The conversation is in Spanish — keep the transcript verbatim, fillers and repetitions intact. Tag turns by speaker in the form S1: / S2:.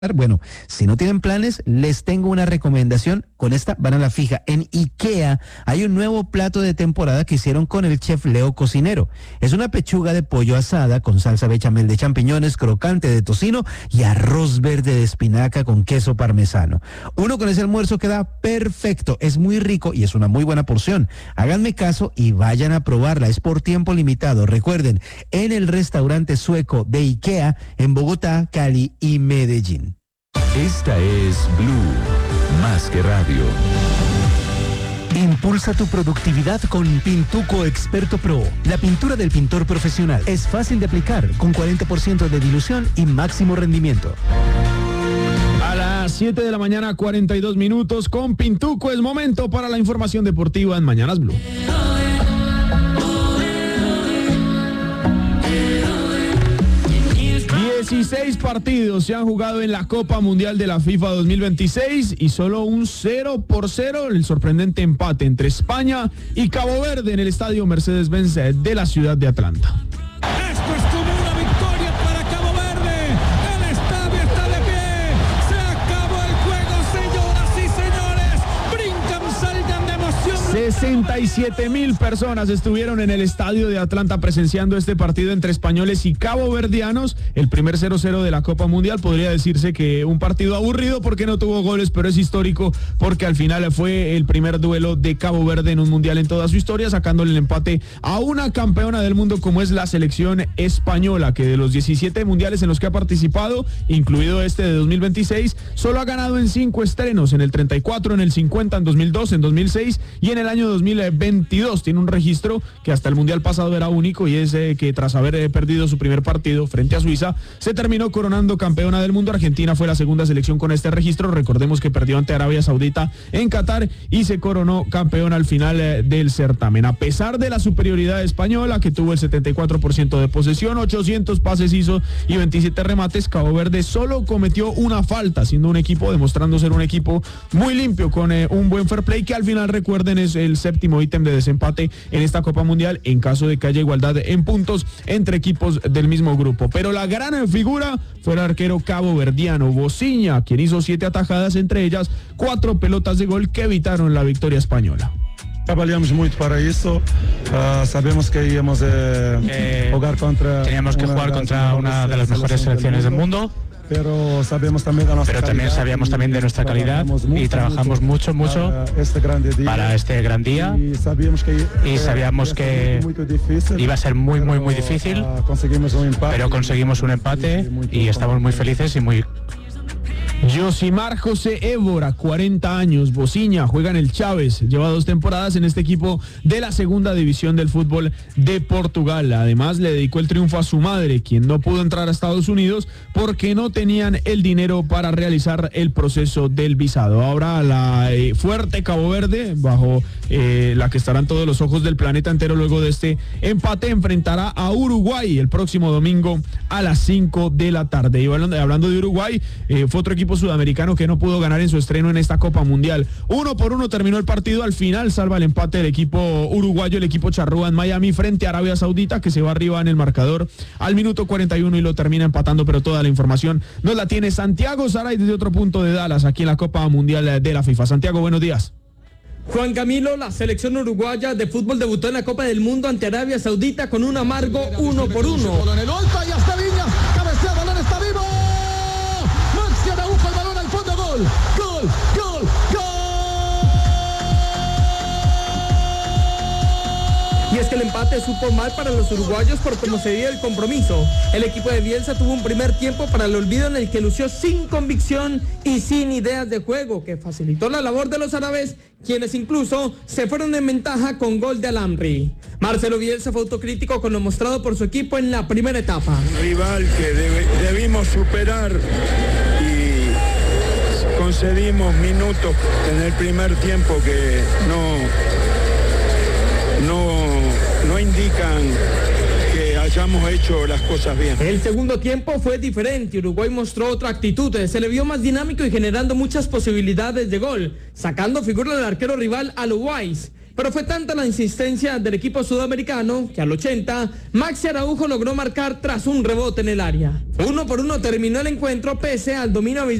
S1: Bueno, si no tienen planes, les tengo una recomendación. Con esta van a la fija. En IKEA hay un nuevo plato de temporada que hicieron con el chef Leo Cocinero. Es una pechuga de pollo asada con salsa bechamel de champiñones, crocante de tocino y arroz verde de espinaca con queso parmesano. Uno con ese almuerzo queda perfecto. Es muy rico y es una muy buena porción. Háganme caso y vayan a probarla. Es por tiempo limitado. Recuerden, en el restaurante sueco de IKEA en Bogotá, Cali y Medellín.
S2: Esta es Blue, más que radio.
S3: Impulsa tu productividad con Pintuco Experto Pro, la pintura del pintor profesional. Es fácil de aplicar, con cuarenta por ciento de dilución y máximo rendimiento.
S4: A las siete de la mañana, cuarenta y dos minutos, con Pintuco es momento para la información deportiva en Mañanas Blue. dieciséis partidos se han jugado en la Copa Mundial de la FIFA dos mil veintiséis y solo un cero por cero, el sorprendente empate entre España y Cabo Verde en el estadio Mercedes-Benz de la ciudad de Atlanta.
S5: Esto es como una victoria para Cabo Verde. El estadio está de pie. Se acabó el juego, señoras y señores. Brincan, salgan de emoción.
S4: sesenta y siete mil personas estuvieron en el estadio de Atlanta presenciando este partido entre españoles y caboverdianos, el primer cero cero de la Copa Mundial. Podría decirse que un partido aburrido porque no tuvo goles, pero es histórico porque al final fue el primer duelo de Cabo Verde en un mundial en toda su historia, sacándole el empate a una campeona del mundo como es la selección española, que de los diecisiete mundiales en los que ha participado, incluido este de dos mil veintiséis, solo ha ganado en cinco estrenos, en el treinta y cuatro, en el cincuenta, en dos mil dos, en dos mil seis y en el año dos mil veintidós. Tiene un registro que hasta el mundial pasado era único, y es eh, que tras haber eh, perdido su primer partido frente a Suiza, se terminó coronando campeona del mundo. Argentina fue la segunda selección con este registro. Recordemos que perdió ante Arabia Saudita en Qatar y se coronó campeona al final eh, del certamen. A pesar de la superioridad española, que tuvo el setenta y cuatro por ciento de posesión, ochocientos pases hizo y veintisiete remates, Cabo Verde solo cometió una falta, siendo un equipo, demostrando ser un equipo muy limpio, con eh, un buen fair play, que al final, recuerden, es el séptimo ítem de desempate en esta Copa Mundial en caso de que haya igualdad en puntos entre equipos del mismo grupo. Pero la gran figura fue el arquero caboverdiano Bociña, quien hizo siete atajadas, entre ellas cuatro pelotas de gol que evitaron la victoria española.
S6: Trabalhamos muito para isso, uh, sabemos que íamos eh,
S7: eh,
S6: jugar contra
S7: teníamos que jugar contra una de las mejores selecciones del mundo,
S6: pero sabemos también de nuestra
S7: pero también
S6: calidad,
S7: sabíamos también de nuestra calidad y trabajamos mucho mucho
S6: para este gran día,
S7: para este gran día
S6: y sabíamos que,
S7: y sabíamos que iba a ser muy muy muy difícil,
S6: uh, conseguimos un empate,
S7: pero conseguimos un empate y estamos muy felices y muy...
S4: Yosimar José Évora, cuarenta años, Bociña, juega en el Chávez, lleva dos temporadas en este equipo de la segunda división del fútbol de Portugal. Además, le dedicó el triunfo a su madre, quien no pudo entrar a Estados Unidos porque no tenían el dinero para realizar el proceso del visado. Ahora la eh, fuerte Cabo Verde, bajo eh, la que estarán todos los ojos del planeta entero luego de este empate, enfrentará a Uruguay el próximo domingo a las cinco de la tarde. Y hablando de Uruguay, eh, fue otro equipo sudamericano que no pudo ganar en su estreno en esta Copa Mundial. Uno por uno terminó el partido. Al final salva el empate del equipo uruguayo, el equipo charrúa en Miami, frente a Arabia Saudita, que se va arriba en el marcador al minuto cuarenta y uno y lo termina empatando. Pero toda la información nos la tiene Santiago Saray desde otro punto de Dallas, aquí en la Copa Mundial de la FIFA. Santiago, buenos días.
S8: Juan Camilo, la selección uruguaya de fútbol debutó en la Copa del Mundo ante Arabia Saudita con un amargo uno por uno. Gol, gol, gol, gol. Y es que el empate supo mal para los uruguayos por cómo se dio el compromiso. El equipo de Bielsa tuvo un primer tiempo para el olvido en el que lució sin convicción y sin ideas de juego, que facilitó la labor de los árabes, quienes incluso se fueron en ventaja con gol de Al-Amri. Marcelo Bielsa fue autocrítico con lo mostrado por su equipo en la primera etapa.
S9: Rival que debe, debimos superar y concedimos minutos en el primer tiempo que no, no, no indican que hayamos hecho las cosas bien.
S8: El segundo tiempo fue diferente. Uruguay mostró otra actitud, se le vio más dinámico y generando muchas posibilidades de gol, sacando figura del arquero rival a Uruguay. pero fue tanta la insistencia del equipo sudamericano que al ochenta, Maxi Araujo logró marcar tras un rebote en el área. Uno por uno terminó el encuentro pese al dominio